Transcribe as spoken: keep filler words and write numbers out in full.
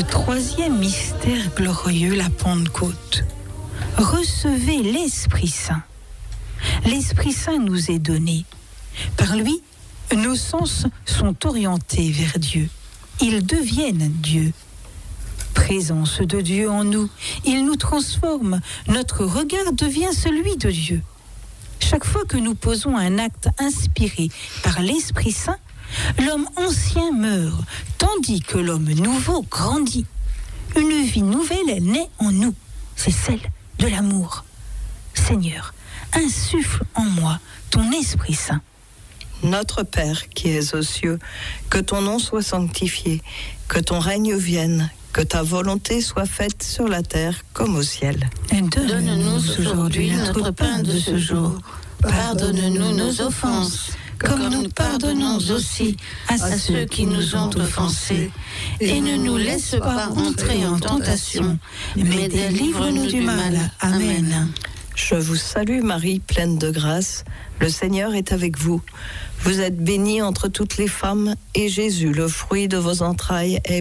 Le troisième mystère glorieux, la Pentecôte. Recevez l'Esprit Saint. L'Esprit Saint nous est donné. Par lui, nos sens sont orientés vers Dieu. Ils deviennent Dieu. Présence de Dieu en nous, il nous transforme. Notre regard devient celui de Dieu. Chaque fois que nous posons un acte inspiré par l'Esprit Saint, l'homme ancien meurt, tandis que l'homme nouveau grandit. Une vie nouvelle naît en nous, c'est celle de l'amour. Seigneur, insuffle en moi ton Esprit Saint. Notre Père qui es aux cieux, que ton nom soit sanctifié, que ton règne vienne, que ta volonté soit faite sur la terre comme au ciel. Donne-nous aujourd'hui notre pain de ce jour. Pardonne-nous nos offenses, comme nous pardonnons aussi à ceux qui nous ont offensés. Et ne nous laisse pas entrer en tentation, mais délivre-nous du mal. Amen. Je vous salue Marie, pleine de grâce. Le Seigneur est avec vous. Vous êtes bénie entre toutes les femmes, et Jésus, le fruit de vos entrailles, est